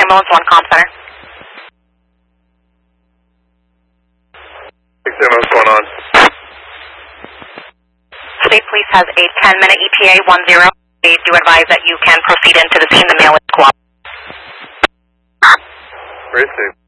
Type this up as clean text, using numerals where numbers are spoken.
Ambulance 1 Comm Center. What's going on? State Police has a 10-minute ETA 10. They do advise that you can proceed into the scene. The mail is cooperative. Great, Steve.